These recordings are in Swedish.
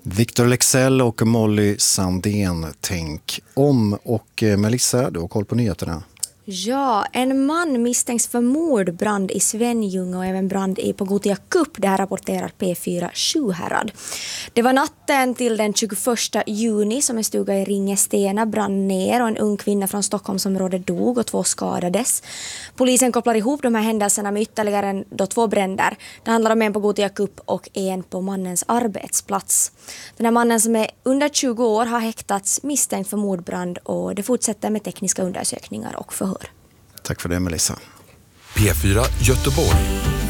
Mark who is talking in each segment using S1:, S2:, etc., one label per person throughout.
S1: Victor Leksell och Molly Sandén, tänk om. Och Melissa, du har koll på nyheterna.
S2: Ja, en man misstänks för mordbrand i Svenljunga och även brand på Gothia Cup. Det här rapporterar P4 Sjuhärad. Det var natten till den 21 juni som en stuga i Ringestena brann ner och en ung kvinna från Stockholmsområdet dog och 2 skadades. Polisen kopplar ihop de här händelserna med ytterligare 2 bränder. Det handlar om en på Gothia Cup och en på mannens arbetsplats. Den här mannen som är under 20 år har häktats misstänkt för mordbrand och det fortsätter med tekniska undersökningar och förhör.
S1: Tack för det, Melissa.
S3: P4 Göteborg.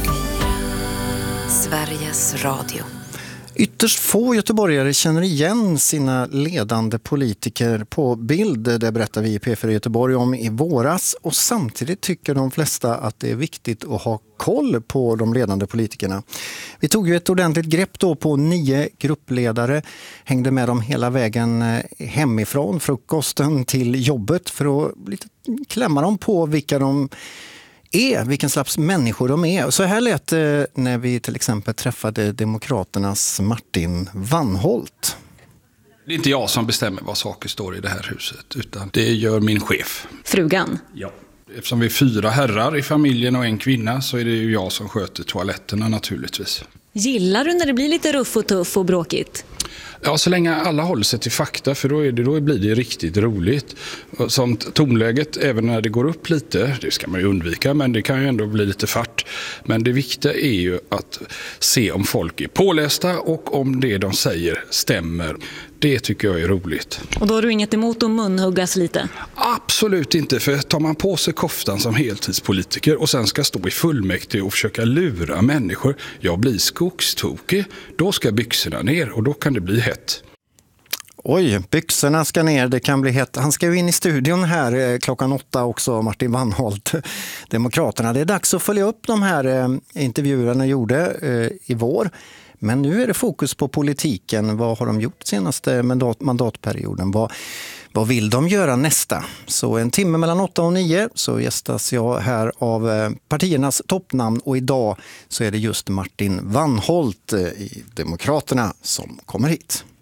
S4: Sveriges Radio.
S1: Ytterst få göteborgare känner igen sina ledande politiker på bild. Det berättar vi i P4 Göteborg om i våras. Och samtidigt tycker de flesta att det är viktigt att ha koll på de ledande politikerna. Vi tog ju ett ordentligt grepp då på 9 gruppledare. Hängde med dem hela vägen hemifrån, frukosten till jobbet, för att lite klämma dem på vilka de är, vilken slags människor de är. Så här lät det när vi till exempel träffade Demokraternas Martin Wannholt.
S5: Det är inte jag som bestämmer vad saker står i det här huset, utan det gör min chef.
S6: Frugan?
S5: Ja. Eftersom vi är 4 herrar i familjen och en kvinna så är det ju jag som sköter toaletterna naturligtvis.
S6: Gillar du när det blir lite ruff och tuff och bråkigt?
S5: Ja, så länge alla håller sig till fakta, för då blir det riktigt roligt. Som tonläget, även när det går upp lite, det ska man ju undvika, men det kan ju ändå bli lite fart. Men det viktiga är ju att se om folk är pålästa och om det de säger stämmer. Det tycker jag är roligt.
S6: Och då har du inget emot att munhuggas lite?
S5: Absolut inte, för tar man på sig koftan som heltidspolitiker och sen ska stå i fullmäktige och försöka lura människor, jag blir skogstokig, då ska byxorna ner och då kan det bli hett.
S1: Oj, byxorna ska ner, det kan bli hett. Han ska ju in i studion här klockan 8 också, Martin Wannholt, Demokraterna. Det är dags att följa upp de här intervjuerna gjorde i vår. Men nu är det fokus på politiken. Vad har de gjort senaste mandatperioden? Vad vill de göra nästa? Så en timme mellan 8 och 9 så gästas jag här av partiernas toppnamn. Och idag så är det just Martin Wannholt i Demokraterna som kommer hit.